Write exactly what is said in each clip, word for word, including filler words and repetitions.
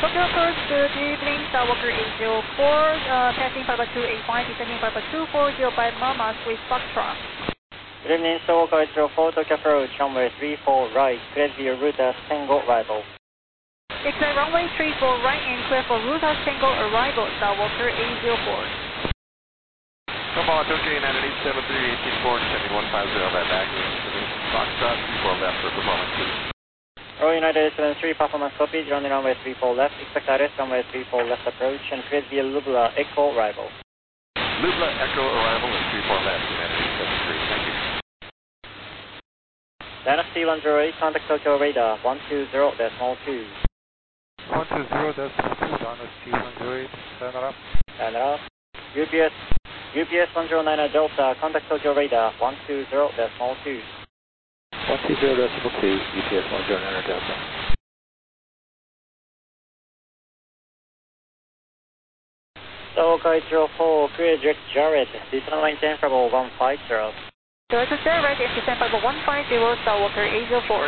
Tokyo First, good evening, Skywalker eight zero four, uh, passing five two eight five, descending five two four zero five Mama, Swiss Foxtrot. Good evening, Skywalker eight zero four, Tokyo Approach, runway three four right, clear via route as Tango arrival. Exact runway three four right and clear for route as Tango arrival, Skywalker eight zero four. Come on, Tokyo United eight seven three, eighteen four, descending one five zero, right back, Foxtrot three four left for performance two. Royal United eight seven three, performance copies, running runway three four left, expect I R S runway three four left approach, and cleared via Lubla Echo arrival. Lubla Echo arrival and three four left, United eight seven three, thank you. Dynasty one zero eight, contact Tokyo radar, one two zero decimal two. one two zero decimal two, Dynasty one zero eight, turn it up. Turn it up. U P S, U P S one zero nine Delta, contact Tokyo radar, one two zero decimal two. one two zero decimal two, U P S one zero nine Delta. Skywalker eight zero four, clear Jack Jarrett, descend maintain for one five zero. Delta Jarrett, descend for one five zero, Skywalker eight zero four.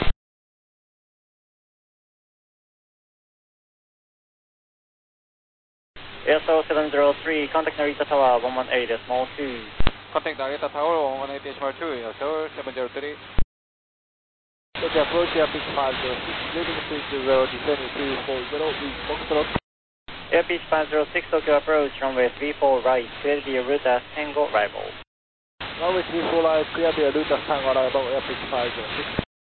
A S O seven zero three, contact Narita Tower, one one eight decimal two. Contact Narita Tower, one one eight decimal two, A S O seven zero three. Tokyo approach, Airpeak five zero six, leaving three two zero, descending three four zero, Foxtrot. Airpeak five zero six, Tokyo approach, runway three four right, clear via route as Tango arrival. Runway three four right, clear via route as Tango arrival, Airpeak five zero six.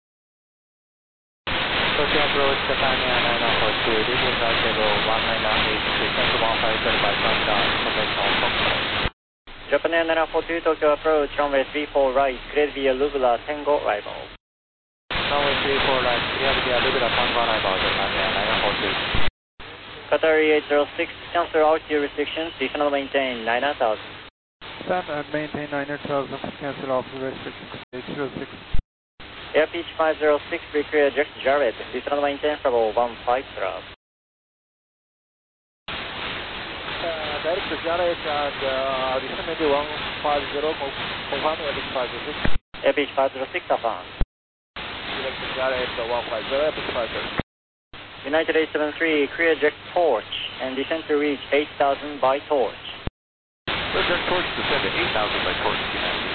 Tokyo approach, Japan Air nine nine four two, leaving right table one nine nine eight, descend to one five zero by touchdown, conventional Foxtrot. Japan Air nine nine four two, Tokyo approach, runway three four right, clear via Lubla Tango arrival. Runway three four right, clear via Lubla Tango arrival, Japan Air nine nine four two. Qatari eight zero six, cancel altitude restrictions, descend and maintain nine thousand. Descend and maintain nine thousand, cancel altitude restrictions, eight zero six. Airpeak five zero six, pre-clear Jack Jarrett, descend and maintain for one five zero. Uh, direct to Jarrett and uh, descend maybe one five zero, confirm Airpeak five zero six. Airpeak five zero six, affirm. Direct to Jarrett one five zero, Airpeak five zero six. United eight seven three, clear Jack Torch, and descend to reach eight thousand by Torch. Clear Jack Torch, descend to eight thousand by Torch, United.